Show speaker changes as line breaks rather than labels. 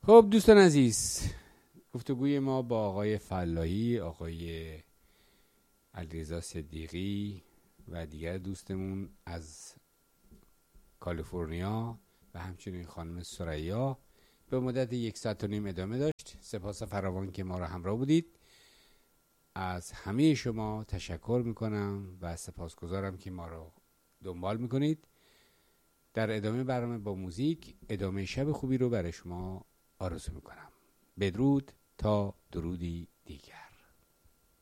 خب دوستان عزیز، گفتگوی ما با آقای فلاحی، آقای علیرضا صدیقی و دیگر دوستمون از کالیفرنیا و همچنین خانم ثریا به مدت 1.5 ساعت ادامه داشت. سپاس فراوان که ما را همراه بودید. از همه شما تشکر میکنم و سپاسگزارم که ما را دنبال میکنید. در ادامه برنامه با موزیک ادامه شب خوبی رو برای شما آرزو میکنم. بدرود تا درودی دیگر.